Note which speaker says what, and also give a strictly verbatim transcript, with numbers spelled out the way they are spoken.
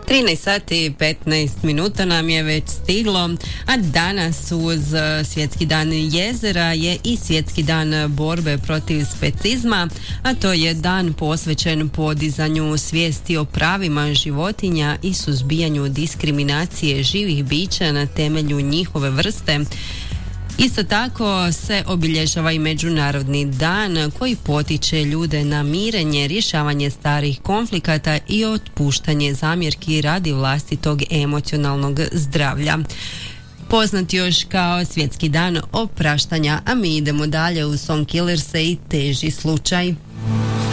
Speaker 1: trinaest sati i petnaest minuta nam je već stiglo, a danas uz Svjetski dan jezera je i Svjetski dan borbe protiv specizma, a to je dan posvećen podizanju svijesti o pravima životinja i suzbijanju diskriminacije živih bića na temelju njihove vrste. Isto tako se obilježava i Međunarodni dan koji potiče ljude na mirenje, rješavanje starih konflikata i otpuštanje zamjerki radi vlastitog emocionalnog zdravlja. Poznat još kao Svjetski dan opraštanja, a mi idemo dalje u Song Killers i Teži slučaj.